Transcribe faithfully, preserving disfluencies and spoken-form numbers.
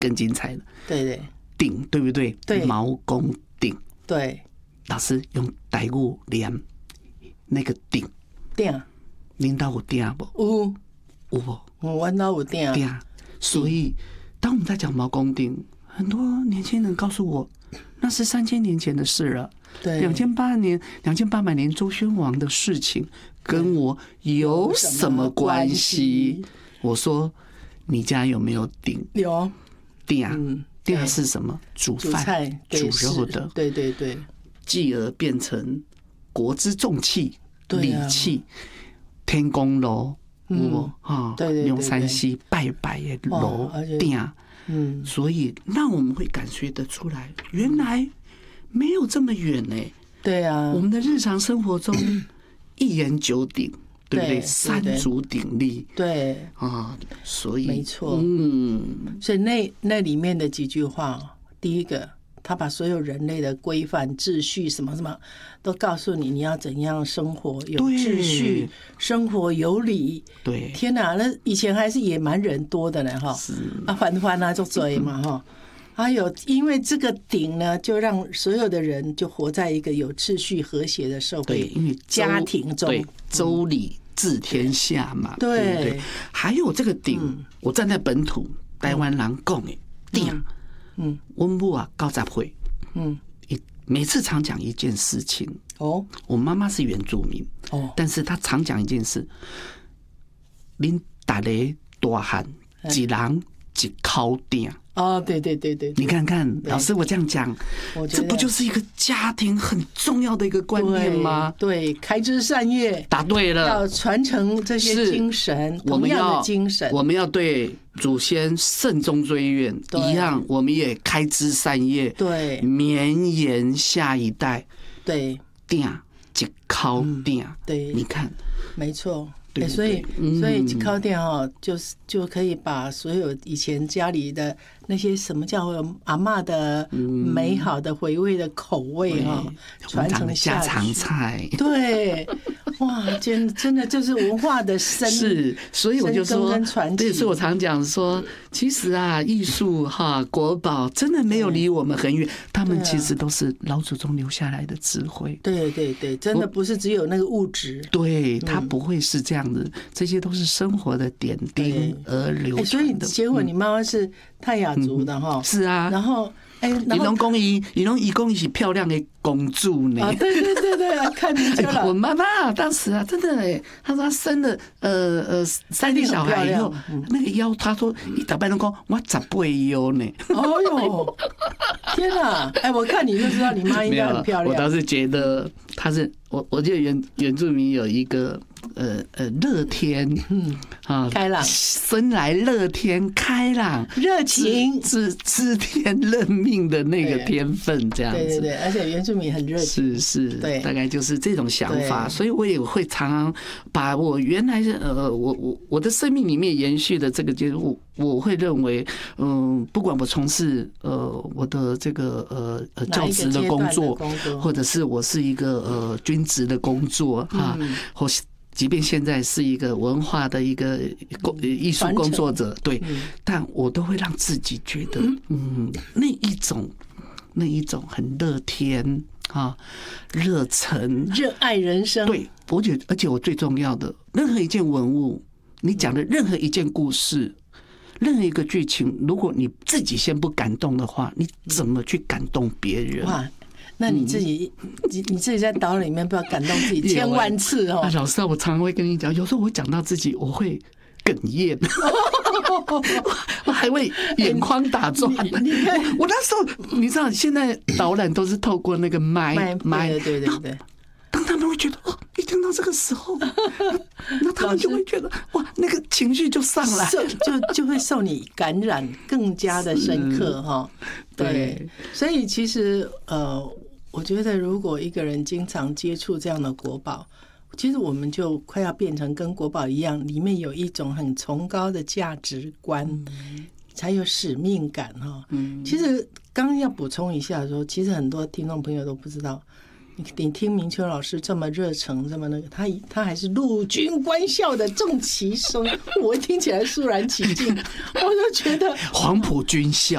更精彩的。 对对， 鼎对不对？ 对， 毛公鼎。 对， 老师用台语念那个鼎。 鼎， 您到有鼎不？ 有， 有不？ 我到有鼎。 鼎。所以，当我们在讲毛公鼎，很多年轻人告诉我，那是三千年前的事了。 对， 两千八年、两千八百年周宣王的事情，跟我有什么关系？我说，你家有没有鼎？ 有。 鼎啊，鼎啊是什么？煮饭、煮肉的。 对对对。 继而变成国之重器、礼器，天公炉，我啊，用山西拜拜的炉鼎。嗯，所以让我们会感觉得出来，原来没有这么远呢。 对啊， 我们的日常生活中一言九鼎，对不对？三足鼎立， 对啊，所以没错， 嗯， 所以那那里面的几句话，第一个，他把所有人类的规范、秩序什么什么都告诉你，你要怎样生活有秩序，生活有理。 对， 天哪，那以前还是野蛮人多的呢，哈，啊，反反啊，就追嘛，哈。还有，因为这个鼎呢，就让所有的人就活在一个有秩序、和谐的社会，因为家庭中， 对，周礼治天下嘛， 对不对？还有这个鼎，我站在本土台湾人讲的鼎，嗯，我母啊九十岁，嗯，每次常讲一件事情哦，我妈妈是原住民哦，但是她常讲一件事，恁大家大汉一人一口鼎。 哦，对对对对， 你看看，老师我这样讲，这不就是一个家庭很重要的一个观念吗？ 对，开枝散叶， 答对了， 要传承这些精神，同样的精神， 我们要对祖先慎终追远一样，我们也开枝散叶， 对， 绵延下一代， 对， 鼎一口鼎， 对， 你看， 没错。对，所以所以一口鼎哦，就是就可以把所有以前家里的那些什么叫阿嬷的美好的回味的口味哈，传承下去。家常菜， 对，哇，真真的就是文化的深是，所以我就说，对，所以我常讲说，其实啊，艺术哈国宝真的没有离我们很远，他们其实都是老祖宗留下来的智慧。 对对对，真的不是只有那个物质， 对，它不会是这样。这些都是生活的点滴而流传的。 所以结果你妈妈是泰雅族的哈， 是啊。 然后哎， 你农公姨，你农姨公姨是漂亮的公主呢。 啊，对对对对，看你就了。 我妈妈当时啊，真的哎，她说她生了呃呃三个小孩以后，那个腰，她说一打扮都讲我十倍腰呢。 哦呦，天哪！哎，我看你就知道你妈应该很漂亮。 我倒是觉得她是我，我记得原原住民有一个。呃呃，乐天，嗯啊， 开朗， 生来乐天开朗， 热情， 知知天认命的那个天分，这样子。 对对对，而且原住民很热情， 是是， 对， 大概就是这种想法，所以我也会常常把我原来呃，我我我的生命里面延续的这个，就是我我会认为，嗯，不管我从事呃我的这个呃呃教职的工作，或者是我是一个呃军职的工作啊，或是。即便现在是一个文化的一个工艺术工作者，对，但我都会让自己觉得，嗯，那一种那一种很乐天啊，热忱、 热爱人生。 对，我觉得，而且我最重要的，任何一件文物，你讲的任何一件故事，任何一个剧情，如果你自己先不感动的话，你怎么去感动别人？ 哇！那你自己，你你自己在岛里面不要感动自己千万次哦。 老师，我常常会跟你讲，有时候我讲到自己，我会哽咽，我还会眼眶打转。我那时候，你知道，现在导览都是透过那个麦麦， 对对对对。 当他们会觉得哦，一听到这个时候，那他们就会觉得哇，那个情绪就上来， 就就会受你感染，更加的深刻哈。对，所以其实呃。我觉得，如果一个人经常接触这样的国宝，其实我们就快要变成跟国宝一样，里面有一种很崇高的价值观，才有使命感哈。其实刚刚要补充一下说，其实很多听众朋友都不知道，你你听明秋老师这么热诚，这么那个，他他还是陆军官校的正旗生，我听起来肃然起敬，我就觉得黄埔军校